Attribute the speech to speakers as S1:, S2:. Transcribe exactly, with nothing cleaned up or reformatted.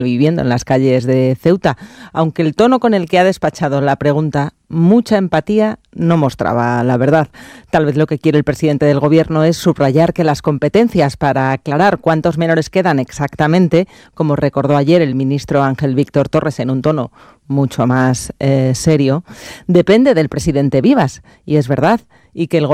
S1: viviendo en las calles de Ceuta, aunque el tono con el que ha despachado la pregunta, mucha empatía, no mostraba la verdad. Tal vez lo que quiere el presidente del Gobierno es subrayar que las competencias para aclarar cuántos menores quedan exactamente, como recordó ayer el ministro Ángel Víctor Torres en un tono mucho más eh, serio, depende del presidente Vivas, y es verdad, y que el